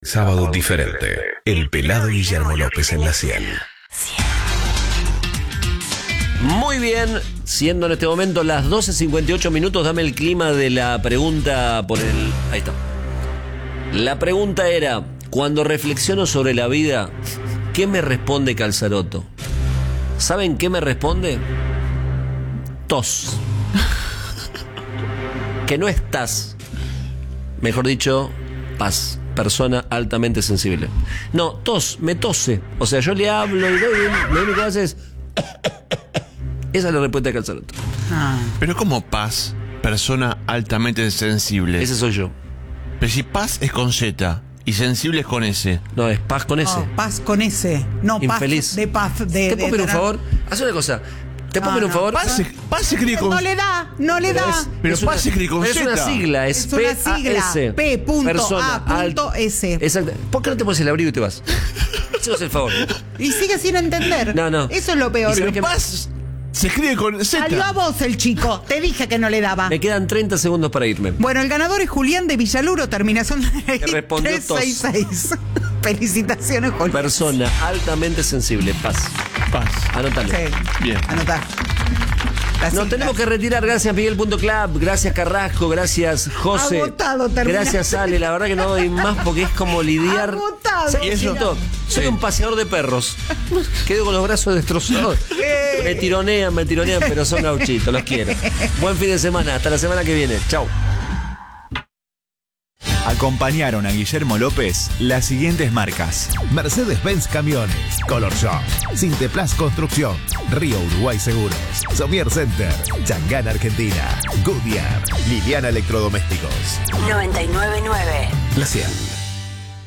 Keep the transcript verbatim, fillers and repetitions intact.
Sábado diferente. El pelado Guillermo López en la cien. Muy bien, siendo en este momento las doce cincuenta y ocho minutos, dame el clima de la pregunta por el... Ahí está. La pregunta era, cuando reflexiono sobre la vida, ¿qué me responde Calzaroto? ¿Saben qué me responde? Tos. Que no estás, mejor dicho, paz. Persona altamente sensible. No, tos, me tose. O sea, yo le hablo y lo único que hace es... Esa es la respuesta de Calzaroto. Ah. Pero como paz, persona altamente sensible. Ese soy yo. Pero si paz es con Z y sensible es con S. No, es paz con S. No, paz con S. No, Infeliz. paz de paz. De, ¿Te de puedo pedir un tener- favor? Haz una cosa. ¿Te puedo No, pedir un no. favor? Paz se, paz se escribe con... No le da, no le da. Pero Es una- paz se escribe con pero es una Z. sigla, es, Es una sigla. P A S. P punto Persona A punto alt- S. Exacto. ¿Por qué no te pones el abrigo y te vas? Eso el favor. Y sigue sin entender. No, no. Eso es lo peor. Y Pero que- paz se escribe con Z. Salió a vos el chico. Te dije que no le daba. Me quedan treinta segundos para irme. Bueno, el ganador es Julián de Villaluro, terminación de respondió trescientos sesenta y seis. Felicitaciones, Julián. Persona altamente sensible. Paz. Paz. Anótalo. Sí. Bien. Anotá. Las Nos siglas. tenemos que retirar. Gracias Miguel punto club, gracias Carrasco, gracias José. Agotado, terminaste. Gracias Ale, la verdad que no doy más porque es como lidiar. Agotado. ¿Sabes qué Y eso- siento? Soy Sí. un paseador de perros. Quedo con los brazos destrozados. Eh. Me tironean, me tironean, pero son gauchitos, los quiero. Buen fin de semana, hasta la semana que viene. Chau. Acompañaron a Guillermo López las siguientes marcas. Mercedes-Benz Camiones, Color Shop, Sinteplas Construcción, Río Uruguay Seguros, Somier Center, Changán Argentina, Goodyear, Liliana Electrodomésticos. noventa y nueve punto nueve. La cien.